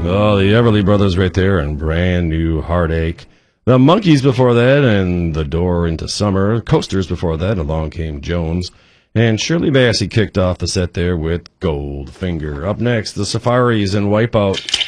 Oh, the Everly Brothers right there and Brand New Heartache. The Monkees before that and The Door into Summer. Coasters before that, Along Came Jones. And Shirley Bassey kicked off the set there with Goldfinger. Up next, the Safaris and Wipeout.